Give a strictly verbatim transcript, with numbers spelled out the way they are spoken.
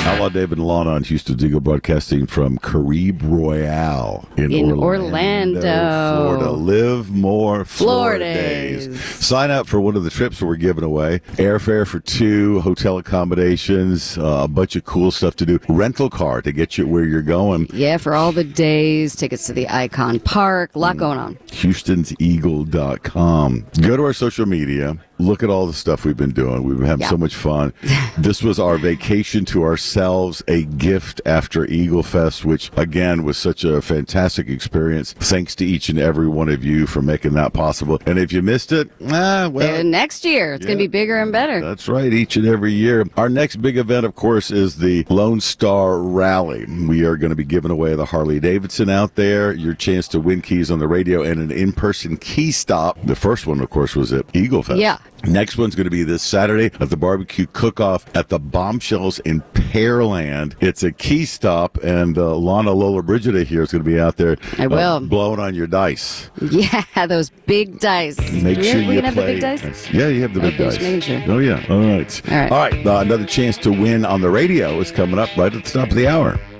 Outlaw David and Lana on Houston's Eagle Broadcasting from Caribe Royale in, In Orlando, Orlando. Florida. Live more Florida Florida days. days. Sign up for one of the trips we're giving away. Airfare for two, hotel accommodations, uh, a bunch of cool stuff to do. Rental car to get you where you're going. Yeah, for all the days, tickets to the Icon Park, a lot going on. Houstons Eagle dot com. Go to our social media. Look at all the stuff we've been doing. We've been having Yeah. so much fun. This was our vacation to ourselves, a gift after Eagle Fest, which, again, was such a fantastic experience. Thanks to each and every one of you for making that possible. And if you missed it, ah, well. Uh, next year, it's going to yeah. be bigger and better. That's right, each and every year. Our next big event, of course, is the Lone Star Rally. We are going to be giving away the Harley Davidson out there, your chance to win keys on the radio, and an in-person key stop. The first one, of course, was at Eagle Fest. Yeah. Next one's going to be this Saturday at the Barbecue Cook-Off at the Bombshells in Pearland. It's a key stop, and uh, Lana Lola Brigida here is going to be out there I will. uh, blowing on your dice. Yeah, those big dice. Make we, sure we you gonna play. have the big dice? Yeah, you have the big Okay, dice. just making sure. Oh, yeah. All right. All right. All right. Uh, another chance to win on the radio is coming up right at the top of the hour.